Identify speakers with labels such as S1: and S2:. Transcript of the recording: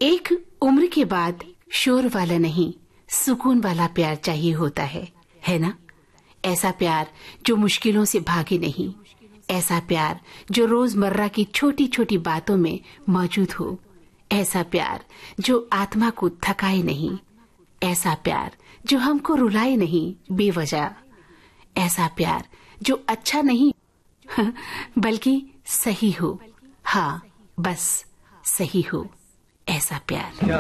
S1: एक उम्र के बाद शोर वाला नहीं, सुकून वाला प्यार चाहिए होता है ना? ऐसा प्यार जो मुश्किलों से भागे नहीं, ऐसा प्यार जो रोजमर्रा की छोटी छोटी बातों में मौजूद हो, ऐसा प्यार जो आत्मा को थकाए नहीं, ऐसा प्यार जो हमको रुलाए नहीं बेवजह, ऐसा प्यार जो अच्छा नहीं बल्कि सही हो, हाँ बस सही हो, ऐसा प्यार।